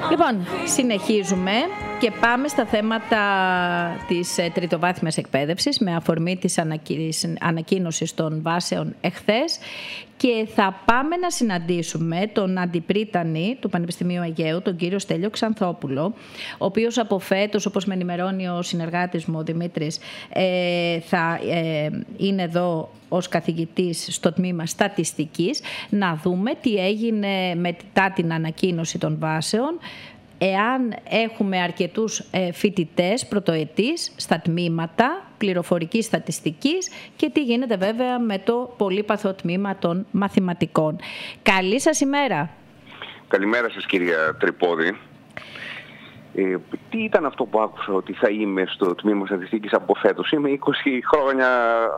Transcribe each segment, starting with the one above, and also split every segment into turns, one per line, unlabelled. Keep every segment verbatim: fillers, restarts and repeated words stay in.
Λοιπόν, συνεχίζουμε και πάμε στα θέματα της ε, τριτοβάθμιας εκπαίδευσης με αφορμή της ανακοίνωσης των βάσεων εχθές και θα πάμε να συναντήσουμε τον αντιπρίτανη του Πανεπιστημίου Αιγαίου, τον κύριο Στέλιο Ξανθόπουλο, ο οποίος από φέτος, όπως με ενημερώνει ο συνεργάτης μου ο Δημήτρης, ε, θα ε, είναι εδώ ως καθηγητής στο τμήμα στατιστικής, να δούμε τι έγινε μετά την ανακοίνωση των βάσεων, εάν έχουμε αρκετούς ε, φοιτητές πρωτοετής στα τμήματα πληροφορικής στατιστικής και τι γίνεται βέβαια με το πολύπαθο τμήμα των μαθηματικών. Καλή σας ημέρα.
Καλημέρα σας κυρία Τρυπόδη. Ε, τι ήταν αυτό που άκουσα ότι θα είμαι στο τμήμα στατιστικής από φέτος? Είμαι είκοσι χρόνια...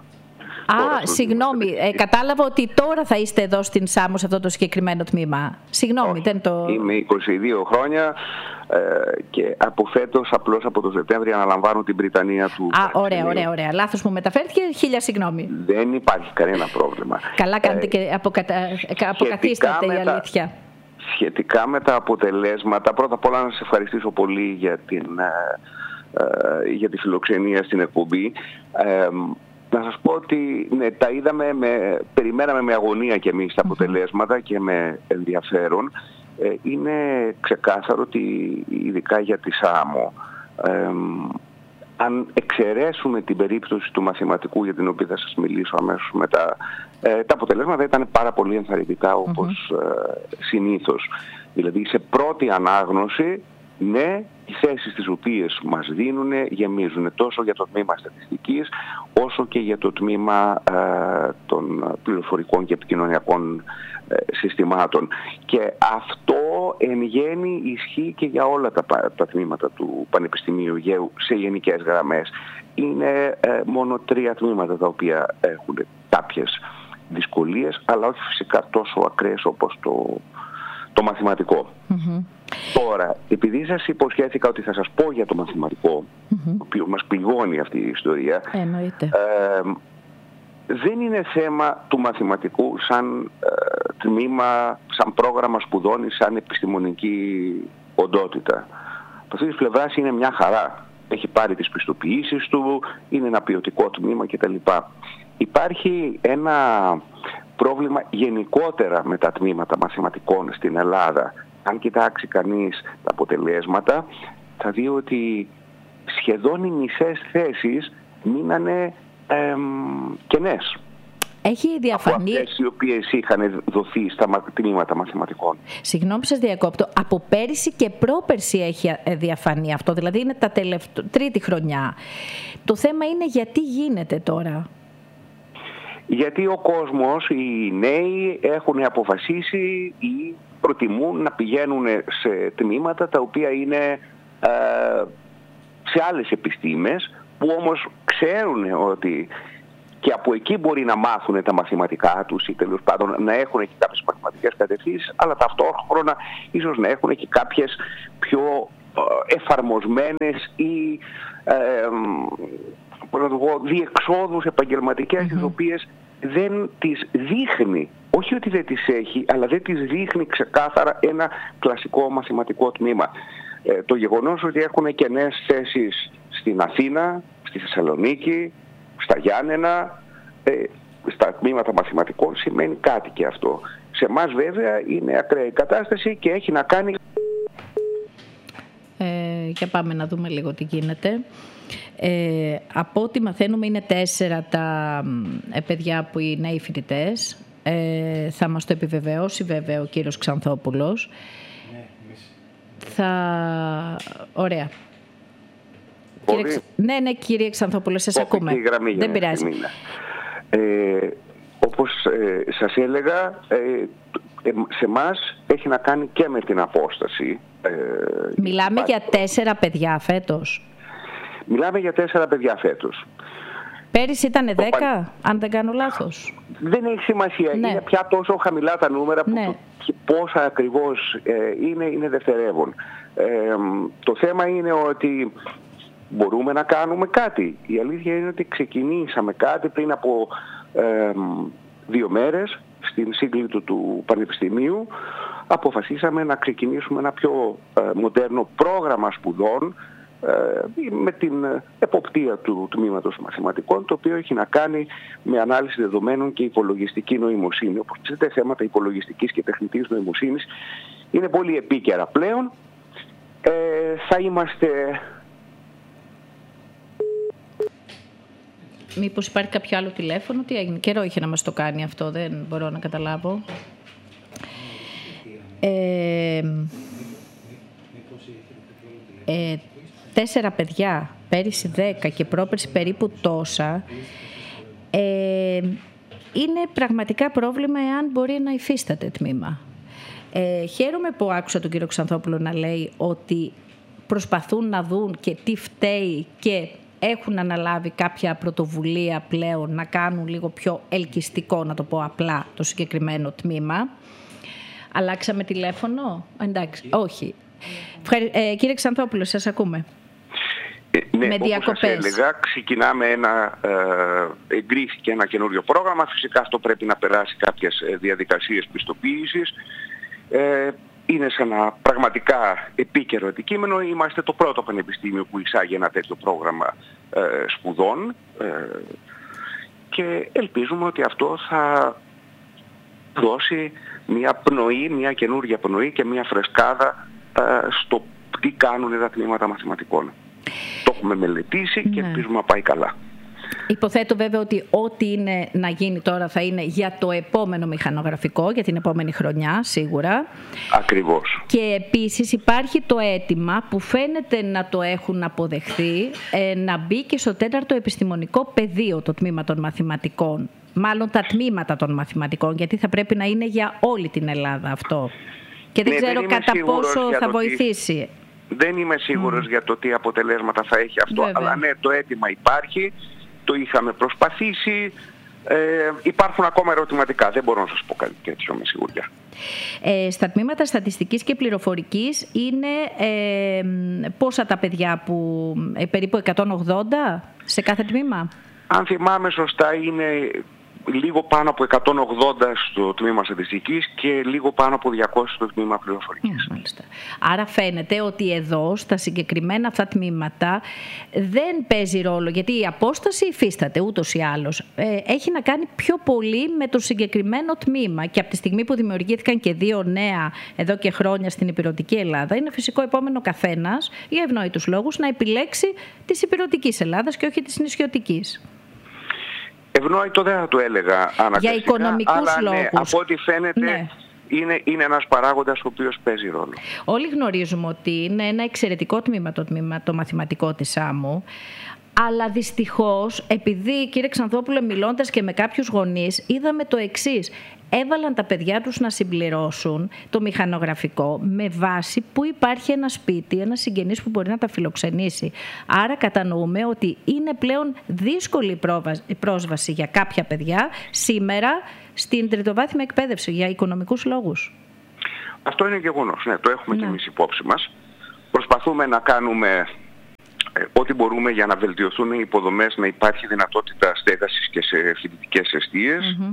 Α, τώρα, συγγνώμη, ε, κατάλαβα ότι τώρα θα είστε εδώ στην Σάμο σε αυτό το συγκεκριμένο τμήμα. Συγγνώμη,
Όχι,
δεν το...
Είμαι είκοσι δύο χρόνια ε, και από φέτος, απλώς από το Σεπτέμβριο, αναλαμβάνω την Πριτανία του...
Α, ωραία, ωραία, ωραία. Λάθος μου μεταφέρθηκε, χίλια συγγνώμη.
Δεν υπάρχει κανένα πρόβλημα.
Καλά κάνετε ε, και αποκατα... αποκαθίσταται η αλήθεια.
Τα, σχετικά με τα αποτελέσματα, πρώτα απ' όλα να σας ευχαριστήσω πολύ για, την, ε, ε, για τη φιλοξενία στην εκπομπή. Ε, Να σας πω ότι ναι, τα είδαμε, με, περιμέναμε με αγωνία και εμείς τα αποτελέσματα και με ενδιαφέρον. Ε, είναι ξεκάθαρο ότι ειδικά για τη Σάμο, ε, αν εξαιρέσουμε την περίπτωση του μαθηματικού για την οποία θα σας μιλήσω αμέσως μετά, ε, τα αποτελέσματα ήταν πάρα πολύ ενθαρρυντικά όπως ε, συνήθως. Δηλαδή σε πρώτη ανάγνωση, ναι, οι θέσεις τις οποίες μας δίνουν γεμίζουν τόσο για το τμήμα στατιστικής όσο και για το τμήμα ε, των πληροφορικών και επικοινωνιακών ε, συστημάτων. Και αυτό εν γέννη ισχύει και για όλα τα, τα τμήματα του Πανεπιστημίου Αιγαίου σε γενικές γραμμές. Είναι ε, μόνο τρία τμήματα τα οποία έχουν κάποιες δυσκολίες, αλλά όχι φυσικά τόσο ακραίες όπως το, το μαθηματικό. Mm-hmm. Τώρα, επειδή σας υποσχέθηκα ότι θα σας πω για το μαθηματικό, mm-hmm. το οποίο μας πληγώνει αυτή η ιστορία,
εννοείται.
Ε, δεν είναι θέμα του μαθηματικού σαν ε, τμήμα, σαν πρόγραμμα σπουδών ή σαν επιστημονική οντότητα. Από αυτή τη πλευρά είναι μια χαρά. Έχει πάρει τις πιστοποιήσεις του, είναι ένα ποιοτικό τμήμα κτλ. Υπάρχει ένα πρόβλημα γενικότερα με τα τμήματα μαθηματικών στην Ελλάδα. Αν κοιτάξει κανείς τα αποτελέσματα, θα δει ότι σχεδόν οι μισές θέσεις μείνανε εμ, κενές.
Έχει διαφανεί...
από αυτές οι οποίες είχαν δοθεί στα τμήματα μαθηματικών.
Συγγνώμη σας διακόπτω. Από πέρυσι και πρόπερσι έχει διαφανεί αυτό. Δηλαδή είναι τα τελευταία, τρίτη χρονιά. Το θέμα είναι γιατί γίνεται τώρα.
Γιατί ο κόσμος, οι νέοι έχουν αποφασίσει ή προτιμούν να πηγαίνουν σε τμήματα τα οποία είναι ε, σε άλλες επιστήμες, που όμως ξέρουν ότι και από εκεί μπορεί να μάθουν τα μαθηματικά τους ή τέλος πάντων να έχουν και κάποιες μαθηματικές κατευθύνσεις, αλλά ταυτόχρονα ίσως να έχουν και κάποιες πιο ε, εφαρμοσμένες ή ε, διεξόδους επαγγελματικές, mm-hmm. τις οποίες δεν τις δείχνει, όχι ότι δεν τις έχει, αλλά δεν τις δείχνει ξεκάθαρα ένα κλασικό μαθηματικό τμήμα. Ε, το γεγονός ότι έχουν κενές θέσεις στην Αθήνα, στη Θεσσαλονίκη, στα Γιάννενα, ε, στα τμήματα μαθηματικών σημαίνει κάτι και αυτό. Σε εμάς βέβαια είναι ακραία η κατάσταση και έχει να κάνει...
Ε, για πάμε να δούμε λίγο τι γίνεται. Ε, από ό,τι μαθαίνουμε είναι τέσσερα τα ε, παιδιά που είναι οι φοιτητές. Ε, θα μας το επιβεβαιώσει βέβαια ο κύριος Ξανθόπουλος. Ναι, θα... Ωραία. Κύριε... Ναι, ναι, κύριε Ξανθόπουλο, σας Οπική ακούμε.
Γραμμή,
δεν πειράζει.
Ε, όπως ε, σας έλεγα, ε, ε, σε εμάς έχει να κάνει και με την απόσταση. Ε,
Μιλάμε για τέσσερα παιδιά φέτος.
Μιλάμε για τέσσερα παιδιά φέτος.
Πέρυσι ήταν δέκα, πα... αν δεν κάνω λάθος.
Δεν έχει σημασία. Ναι. Είναι πια τόσο χαμηλά τα νούμερα που ναι. το, πόσα ακριβώς ε, είναι, είναι δευτερεύον. Ε, το θέμα είναι ότι μπορούμε να κάνουμε κάτι. Η αλήθεια είναι ότι ξεκινήσαμε κάτι πριν από... Ε, δύο μέρες στην Σύγκλιτο του Πανεπιστημίου αποφασίσαμε να ξεκινήσουμε ένα πιο ε, μοντέρνο πρόγραμμα σπουδών ε, με την εποπτεία του τμήματος μαθηματικών, το οποίο έχει να κάνει με ανάλυση δεδομένων και υπολογιστική νοημοσύνη. Όπως ξέρετε, θέματα υπολογιστικής και τεχνητής νοημοσύνης είναι πολύ επίκαιρα πλέον. Ε, θα είμαστε...
Μήπως υπάρχει κάποιο άλλο τηλέφωνο, τι έγινε, καιρό είχε να μας το κάνει αυτό, δεν μπορώ να καταλάβω. Ε, ε, τέσσερα παιδιά, πέρυσι δέκα και πρόπερσι περίπου τόσα, ε, είναι πραγματικά πρόβλημα εάν μπορεί να υφίσταται τμήμα. Ε, χαίρομαι που άκουσα τον κύριο Ξανθόπουλο να λέει ότι προσπαθούν να δουν και τι φταίει και έχουν αναλάβει κάποια πρωτοβουλία πλέον να κάνουν λίγο πιο ελκυστικό, να το πω απλά, το συγκεκριμένο τμήμα. Αλλάξαμε τηλέφωνο. Εντάξει, όχι. Ε, κύριε Ξανθόπουλο, σας ακούμε.
Ε, ναι, με διακοπές. Όπως σας έλεγα, ξεκινάμε ένα, ε, εγκρίθηκε ένα καινούριο πρόγραμμα. Φυσικά αυτό πρέπει να περάσει κάποιες διαδικασίες πιστοποίησης. Ε, είναι σε ένα πραγματικά επίκαιρο αντικείμενο. Είμαστε το πρώτο πανεπιστήμιο που εισάγει ένα τέτοιο πρόγραμμα ε, σπουδών ε, και ελπίζουμε ότι αυτό θα δώσει μια πνοή, μια καινούργια πνοή και μια φρεσκάδα ε, στο τι κάνουν τα τμήματα μαθηματικών. Το έχουμε μελετήσει και ναι. ελπίζουμε να πάει καλά.
Υποθέτω βέβαια ότι ό,τι είναι να γίνει τώρα θα είναι για το επόμενο μηχανογραφικό, για την επόμενη χρονιά σίγουρα.
Ακριβώς.
Και επίσης υπάρχει το αίτημα που φαίνεται να το έχουν αποδεχθεί, ε, να μπει και στο τέταρτο επιστημονικό πεδίο το τμήμα των μαθηματικών. Μάλλον τα τμήματα των μαθηματικών, γιατί θα πρέπει να είναι για όλη την Ελλάδα αυτό. Και δεν ναι, ξέρω δεν κατά πόσο θα βοηθήσει.
Τι... Δεν είμαι σίγουρος mm. για το τι αποτελέσματα θα έχει αυτό, βέβαια. Αλλά ναι, το αίτημα υπάρχει. Το είχαμε προσπαθήσει. Ε, υπάρχουν ακόμα ερωτηματικά. Δεν μπορώ να σας πω κάτι τέτοιο με σιγουριά.
Ε, στα τμήματα στατιστικής και πληροφορικής είναι ε, πόσα τα παιδιά που... Ε, περίπου εκατόν ογδόντα σε κάθε τμήμα.
Αν θυμάμαι σωστά είναι λίγο πάνω από εκατόν ογδόντα στο τμήμα στατιστικής και λίγο πάνω από διακόσια στο τμήμα πληροφορικής.
Μάλιστα. Άρα φαίνεται ότι εδώ στα συγκεκριμένα αυτά τμήματα δεν παίζει ρόλο, γιατί η απόσταση υφίσταται ούτως ή άλλως. Ε, έχει να κάνει πιο πολύ με το συγκεκριμένο τμήμα και από τη στιγμή που δημιουργήθηκαν και δύο νέα εδώ και χρόνια στην ηπειρωτική Ελλάδα, είναι φυσικό επόμενο καθένας για ευνόητους λόγους να επιλέξει της ηπειρωτικής Ελλάδας και όχι της νησιωτικής.
Ευνόητο δεν θα το έλεγα αναγκαστικά,
για οικονομικούς
αλλά
λόγους.
Ναι, από ό,τι φαίνεται ναι. είναι, είναι ένας παράγοντας ο οποίος παίζει ρόλο.
Όλοι γνωρίζουμε ότι είναι ένα εξαιρετικό τμήμα το, τμήμα, το μαθηματικό της άμμου, αλλά δυστυχώς, επειδή κύριε Ξανθόπουλε μιλώντας και με κάποιους γονείς, είδαμε το εξής. Έβαλαν τα παιδιά τους να συμπληρώσουν το μηχανογραφικό με βάση που υπάρχει ένα σπίτι, ένα συγγενής που μπορεί να τα φιλοξενήσει. Άρα κατανοούμε ότι είναι πλέον δύσκολη η πρόσβαση για κάποια παιδιά σήμερα στην τριτοβάθμια εκπαίδευση για οικονομικούς λόγους.
Αυτό είναι γεγονός. Ναι, το έχουμε ναι. και εμείς υπόψη μας. Προσπαθούμε να κάνουμε ε, ό,τι μπορούμε για να βελτιωθούν οι υποδομές, να υπάρχει δυνατότητα στέγασης και σε φοιτητικές εστίες. Mm-hmm.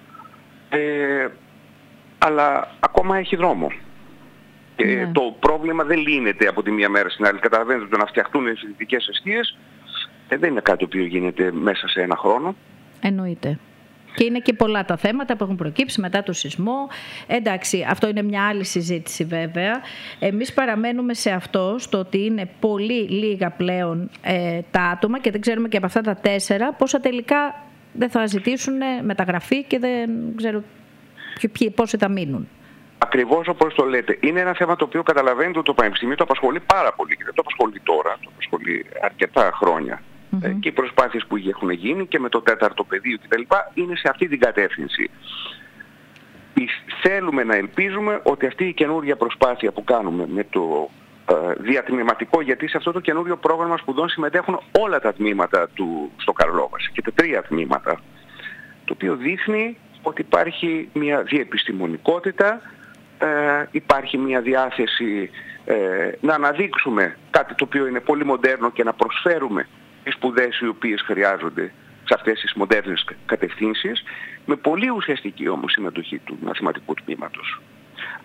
Ε, αλλά ακόμα έχει δρόμο. Και ναι. το πρόβλημα δεν λύνεται από τη μία μέρα στην άλλη. Καταλαβαίνετε ότι το να φτιαχτούν οι φοιτητικές εστίες ε, δεν είναι κάτι το οποίο γίνεται μέσα σε ένα χρόνο.
Εννοείται. Και είναι και πολλά τα θέματα που έχουν προκύψει μετά το σεισμό. Εντάξει, αυτό είναι μια άλλη συζήτηση βέβαια. Εμείς παραμένουμε σε αυτό, στο ότι είναι πολύ λίγα πλέον ε, τα άτομα και δεν ξέρουμε και από αυτά τα τέσσερα πόσα τελικά δεν θα ζητήσουν μεταγραφή και δεν ξέρω πόσοι θα μείνουν.
Ακριβώς όπως το λέτε. Είναι ένα θέμα το οποίο καταλαβαίνετε ότι το Πανεπιστήμιο το απασχολεί πάρα πολύ και δεν το απασχολεί τώρα, το απασχολεί αρκετά χρόνια. Mm-hmm. Ε, και οι προσπάθειες που έχουν γίνει και με το τέταρτο πεδίο κτλ. Είναι σε αυτή την κατεύθυνση. Θέλουμε να ελπίζουμε ότι αυτή η καινούργια προσπάθεια που κάνουμε με το ε, διατμηματικό, γιατί σε αυτό το καινούριο πρόγραμμα σπουδών συμμετέχουν όλα τα τμήματα του στο Καρλόβαση και τα τρία τμήματα, το οποίο δείχνει ότι υπάρχει μια διεπιστημονικότητα, ε, υπάρχει μια διάθεση ε, να αναδείξουμε κάτι το οποίο είναι πολύ μοντέρνο και να προσφέρουμε τις σπουδές οι οποίες χρειάζονται σε αυτές τις μοντέρνες κατευθύνσεις, με πολύ ουσιαστική όμως συμμετοχή του μαθηματικού τμήματος.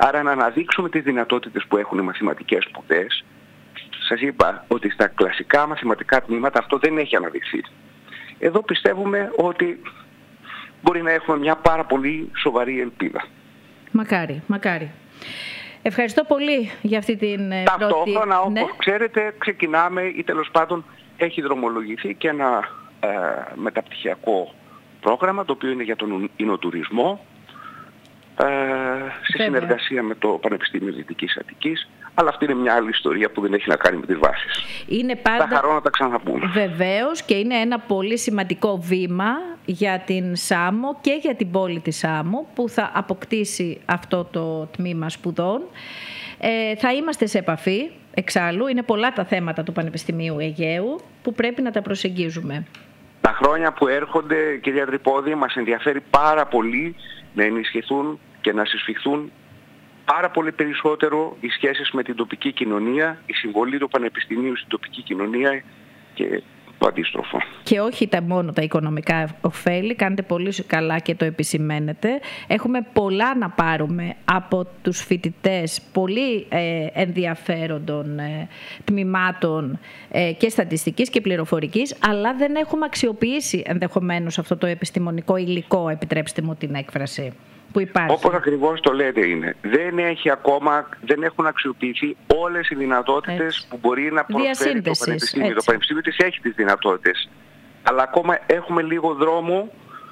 Άρα να αναδείξουμε τις δυνατότητες που έχουν οι μαθηματικές σπουδές. Σας είπα ότι στα κλασικά μαθηματικά τμήματα αυτό δεν έχει αναδειχθεί. Εδώ πιστεύουμε ότι μπορεί να έχουμε μια πάρα πολύ σοβαρή ελπίδα.
Μακάρι, μακάρι. Ευχαριστώ πολύ για αυτή την πρώτη...
Ταυτόχρονα, όπως
ναι.
ξέρετε, ξεκινάμε ή τέλος πάντων έχει δρομολογηθεί και ένα ε, μεταπτυχιακό πρόγραμμα, το οποίο είναι για τον ινοτουρισμό, ε, σε
Βέβαια.
συνεργασία με το Πανεπιστήμιο Δυτικής Αττικής. Αλλά αυτή είναι μια άλλη ιστορία που δεν έχει να κάνει με τις βάσεις.
Είναι πάντα...
Θα χαρώ να τα ξαναπούμε.
Βεβαίως, και είναι ένα πολύ σημαντικό βήμα για την Σάμο και για την πόλη της Σάμο που θα αποκτήσει αυτό το τμήμα σπουδών. Ε, θα είμαστε σε επαφή, εξάλλου. Είναι πολλά τα θέματα του Πανεπιστημίου Αιγαίου που πρέπει να τα προσεγγίζουμε.
Τα χρόνια που έρχονται, κυρία Τρυπώδη, μας ενδιαφέρει πάρα πολύ να ενισχυθούν και να συσφιχθούν πάρα πολύ περισσότερο οι σχέσεις με την τοπική κοινωνία, η συμβολή του Πανεπιστημίου στην τοπική κοινωνία και το αντίστροφο.
Και όχι τα μόνο τα οικονομικά ωφέλη, κάνετε πολύ καλά και το επισημαίνετε. Έχουμε πολλά να πάρουμε από τους φοιτητές πολύ ε, ενδιαφέροντων ε, τμήματων ε, και στατιστικής και πληροφορικής, αλλά δεν έχουμε αξιοποιήσει ενδεχομένως αυτό το επιστημονικό υλικό, επιτρέψτε μου την έκφραση, που υπάρχει.
Όπως ακριβώς το λέτε είναι. Δεν έχει ακόμα, δεν έχουν αξιοποιηθεί όλες οι δυνατότητες έτσι. Που μπορεί να προσφέρει το Πανεπιστήμιο. Έτσι. Το Πανεπιστήμιο της έχει τις δυνατότητες. Αλλά ακόμα έχουμε λίγο δρόμο.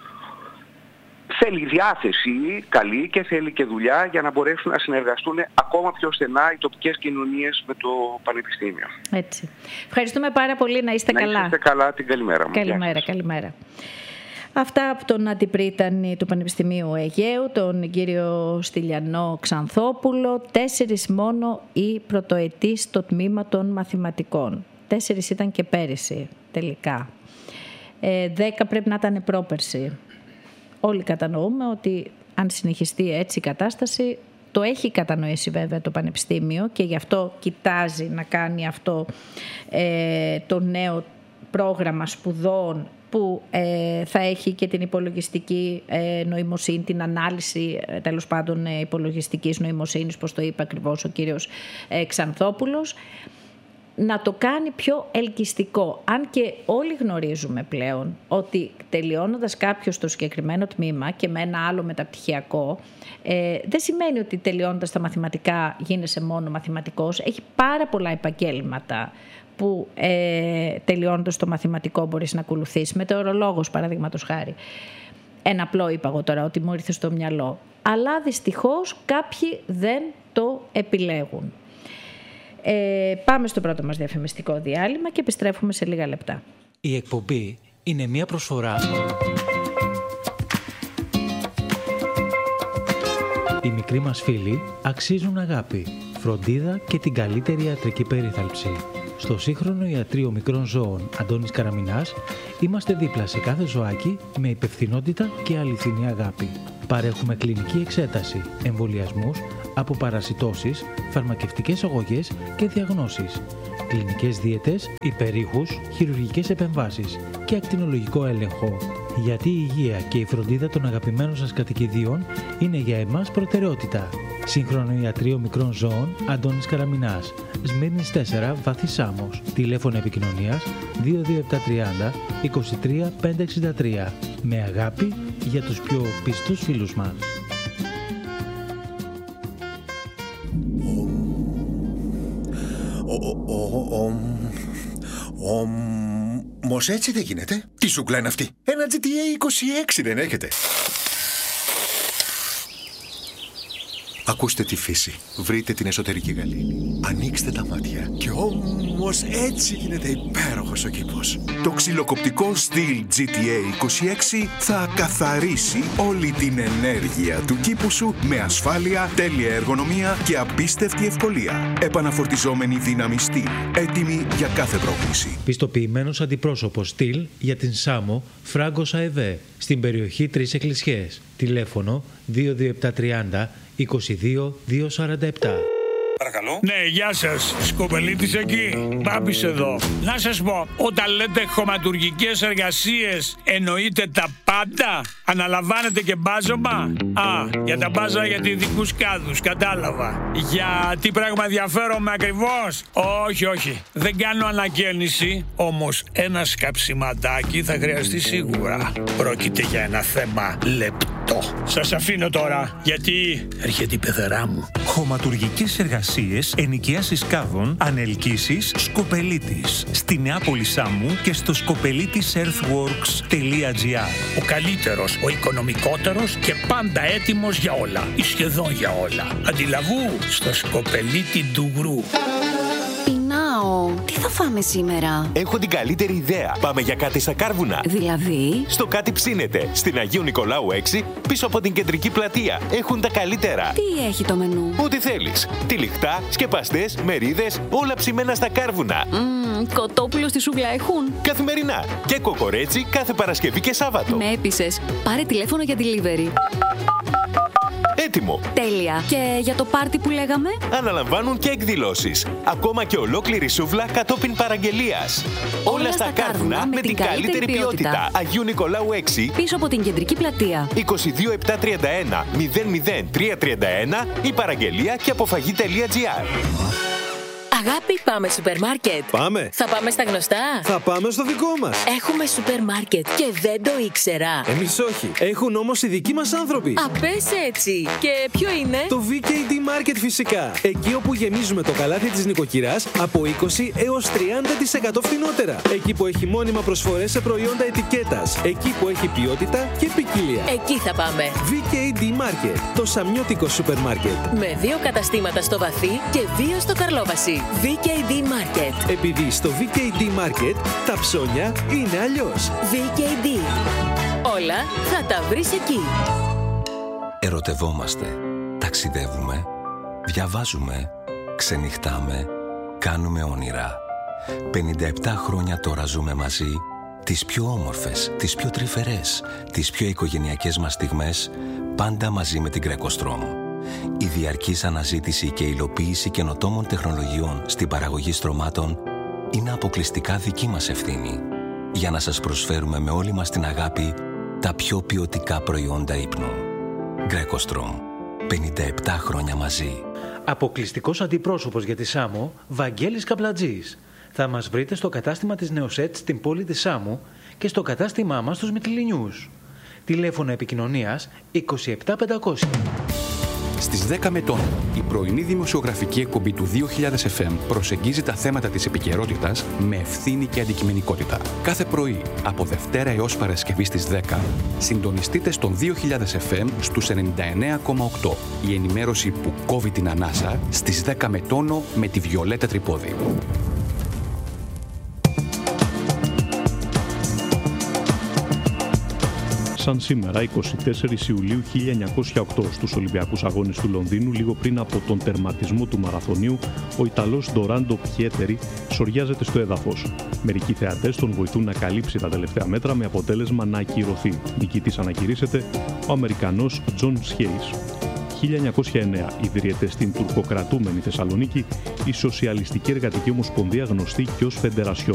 Θέλει διάθεση καλή και θέλει και δουλειά για να μπορέσουν να συνεργαστούν ακόμα πιο στενά οι τοπικές κοινωνίες με το Πανεπιστήμιο.
Έτσι. Ευχαριστούμε πάρα πολύ. Να είστε
να
καλά.
Να είστε καλά, την καλημέρα μου.
Καλημέρα, καλημέρα. Αυτά από τον Αντιπρίτανη του Πανεπιστημίου Αιγαίου, τον κύριο Στυλιανό Ξανθόπουλο. Τέσσερις μόνο οι πρωτοετής στο τμήμα των μαθηματικών. Τέσσερις ήταν και πέρυσι τελικά. Ε, δέκα πρέπει να ήταν πρόπερση. Όλοι κατανοούμε ότι αν συνεχιστεί έτσι η κατάσταση, το έχει κατανοήσει βέβαια το Πανεπιστήμιο και γι' αυτό κοιτάζει να κάνει αυτό ε, το νέο πρόγραμμα σπουδών που ε, θα έχει και την υπολογιστική ε, νοημοσύνη, την ανάλυση ε, τέλος πάντων ε, υπολογιστικής νοημοσύνης, πώς το είπε ακριβώς ο κύριος ε, Ξανθόπουλος, να το κάνει πιο ελκυστικό. Αν και όλοι γνωρίζουμε πλέον ότι τελειώνοντας κάποιος το συγκεκριμένο τμήμα και με ένα άλλο μεταπτυχιακό, ε, δεν σημαίνει ότι τελειώνοντας τα μαθηματικά γίνεσαι μόνο μαθηματικός. Έχει πάρα πολλά επαγγέλματα που ε, τελειώνοντας το μαθηματικό μπορείς να ακολουθήσεις. Μετεωρολόγος, παραδείγματος χάρη. Ένα απλό είπα εγώ τώρα, ότι μου ήρθε στο μυαλό. Αλλά δυστυχώς κάποιοι δεν το επιλέγουν. Ε, πάμε στο πρώτο μας διαφημιστικό διάλειμμα και επιστρέφουμε σε λίγα λεπτά.
Η εκπομπή είναι μία προσφορά. Οι μικροί μας φίλοι αξίζουν αγάπη, φροντίδα και την καλύτερη ιατρική περίθαλψη. Στο σύγχρονο ιατρείο μικρών ζώων Αντώνης Καραμινάς είμαστε δίπλα σε κάθε ζωάκι με υπευθυνότητα και αληθινή αγάπη. Παρέχουμε κλινική εξέταση, εμβολιασμούς, αποπαρασιτώσεις, φαρμακευτικές αγωγές και διαγνώσεις, κλινικές δίαιτες, υπερήχους, χειρουργικές επεμβάσεις και ακτινολογικό έλεγχο. Γιατί η υγεία και η φροντίδα των αγαπημένων σας κατοικιδίων είναι για εμάς προτεραιότητα. Σύγχρονο ιατρείο μικρών ζώων Αντώνης Καραμινάς, Σμύρνης τέσσερα, Βάθη Σάμος. Τηλέφωνο επικοινωνίας δύο δύο επτά τριάντα είκοσι τρία πεντακόσια εξήντα τρία. Με αγάπη για τους πιο πιστούς φίλους μας.
Όμως έτσι δεν γίνεται. Τι σούκλα είναι αυτή? Ένα τζι τι έι είκοσι έξι δεν έχετε? Ακούστε τη φύση. Βρείτε την εσωτερική γαλήνη. Ανοίξτε τα μάτια. Και όμως έτσι γίνεται υπέροχος ο κήπος. Το ξυλοκοπτικό Stihl τζι τι έι είκοσι έξι θα καθαρίσει όλη την ενέργεια του κήπου σου με ασφάλεια, τέλεια εργονομία και απίστευτη ευκολία. Επαναφορτιζόμενη δύναμη Stihl. Έτοιμη για κάθε πρόκληση.
Πιστοποιημένος αντιπρόσωπος Stihl για την Σάμο, Φράγκος ΑΕΒ, στην περιοχή Τρεις Εκκλησιές. Τηλέφωνο δύο δύο επτά τριάντα είκοσι δύο διακόσια σαράντα επτά.
Παρακαλώ. Ναι, γεια σας. Σκοπελίτης εκεί. Μπάμπης εδώ. Να σας πω, όταν λέτε χωματουργικές εργασίες, εννοείτε τα πάντα? Αναλαμβάνετε και μπάζωμα? Α, για τα μπάζα για ειδικούς κάδους, κατάλαβα. Για τι πράγμα ενδιαφέρομαι ακριβώς? Όχι, όχι. Δεν κάνω ανακαίνιση, όμως ένα σκαψιματάκι θα χρειαστεί σίγουρα. Πρόκειται για ένα θέμα λεπτό. Σας αφήνω τώρα, γιατί έρχεται η πεθερά μου.
Χωματουργικές εργασίες, ενοικιάσεις κάδων, ανελκύσεις, Σκοπελίτης. Στη Νεάπολη Σάμου και στο σκοπελίτης earthworks τελεία τζι άρ.
Ο καλύτερος, ο οικονομικότερος και πάντα έτοιμος για όλα. Ή σχεδόν για όλα. Αντιλαβού στο σκοπελίτη Ντουγρού.
Πεινάω. Τι θα φάμε σήμερα?
Έχω την καλύτερη ιδέα. Πάμε για κάτι στα Κάρβουνα.
Δηλαδή?
Στο Κάτι Ψήνεται. Στην Αγίου Νικολάου έξι, πίσω από την κεντρική πλατεία. Έχουν τα καλύτερα.
Τι έχει το μενού?
Ό,τι θέλεις. Τυλιχτά, σκεπαστές, μερίδες, όλα ψημένα στα Κάρβουνα.
Mm, κοτόπουλο στη σούβλα έχουν?
Καθημερινά. Και κοκορέτσι κάθε Παρασκευή και Σάββατο.
Με έπεισες. Πάρε τηλέφωνο για delivery.
Έτοιμο.
Τέλεια. Και για το πάρτι που λέγαμε?
Αναλαμβάνουν και εκδηλώσεις. Ακόμα και ολόκληρη σούβλα κατόπιν παραγγελίας. Όλα, Όλα στα Κάρβουνα με την καλύτερη ποιότητα. ποιότητα. Αγίου Νικολάου έξι.
Πίσω από την κεντρική πλατεία.
είκοσι δύο επτά τριάντα ένα μηδέν μηδέν τρία τριάντα ένα ή παραγγελία και αποφαγή τελεία τζι άρ.
Αγάπη, πάμε σούπερ μάρκετ.
Πάμε.
Θα πάμε στα γνωστά.
Θα πάμε στο δικό μας.
Έχουμε σούπερ μάρκετ και δεν το ήξερα.
Εμείς όχι. Έχουν όμως οι δικοί μας άνθρωποι.
Α, πες έτσι. Και ποιο είναι?
Το βι κέι ντι Market φυσικά. Εκεί όπου γεμίζουμε το καλάθι της νοικοκυράς από είκοσι έως τριάντα τοις εκατό φθηνότερα. Εκεί που έχει μόνιμα προσφορές σε προϊόντα ετικέτας. Εκεί που έχει ποιότητα και ποικιλία.
Εκεί θα πάμε.
βι κέι ντι Market. Το σαμιώτικο σούπερ μάρκετ.
Με δύο καταστήματα στο Βαθύ και δύο στο Καρλόβαση. βι κέι ντι Market.
Επειδή στο βι κέι ντι Market τα ψώνια είναι αλλιώς.
βι κέι ντι. Όλα θα τα βρεις εκεί.
Ερωτευόμαστε, ταξιδεύουμε, διαβάζουμε, ξενυχτάμε, κάνουμε όνειρα. πενήντα επτά χρόνια τώρα ζούμε μαζί, τις πιο όμορφες, τις πιο τρυφερές, τις πιο οικογενειακές μας στιγμές, πάντα μαζί με την Greco-Strom. Η διαρκής αναζήτηση και υλοποίηση καινοτόμων τεχνολογιών στην παραγωγή στρωμάτων είναι αποκλειστικά δική μας ευθύνη, για να σας προσφέρουμε με όλη μας την αγάπη τα πιο ποιοτικά προϊόντα ύπνου. Greco-Strom. πενήντα επτά χρόνια μαζί.
Αποκλειστικός αντιπρόσωπος για τη Σάμο, Βαγγέλης Καπλατζής. Θα μας βρείτε στο κατάστημα της Νεοσέτ στην πόλη της Σάμου και στο κατάστημά μας στους Μυτιληνιούς. Τηλέφωνο επικοινωνίας είκοσι επτά πεντακόσια.
Στις δέκα με τόνο, η πρωινή δημοσιογραφική εκπομπή του δύο χιλιάδες εφ εμ προσεγγίζει τα θέματα της επικαιρότητας με ευθύνη και αντικειμενικότητα. Κάθε πρωί, από Δευτέρα έως Παρασκευή στις δέκα, συντονιστείτε στον δύο χιλιάδες εφ εμ στους ενενήντα εννέα κόμμα οκτώ. Η ενημέρωση που κόβει την ανάσα στις δέκα με τόνο με τη Βιολέτα Τρυπόδη.
Σαν σήμερα, εικοστή τέταρτη Ιουλίου χίλια εννιακόσια οκτώ, στους Ολυμπιακούς Αγώνες του Λονδίνου, λίγο πριν από τον τερματισμό του μαραθωνίου, ο Ιταλός Ντοράντο Πιέτερη σοριάζεται στο έδαφος. Μερικοί θεατές τον βοηθούν να καλύψει τα τελευταία μέτρα με αποτέλεσμα να ακυρωθεί. Νικητής ανακηρύσσεται ο Αμερικανός Τζον Σχέις. χίλια εννιακόσια εννέα ιδρύεται στην τουρκοκρατούμενη Θεσσαλονίκη η Σοσιαλιστική Εργατική Ομοσπονδία, γνωστή και ως Φεντερασιόν.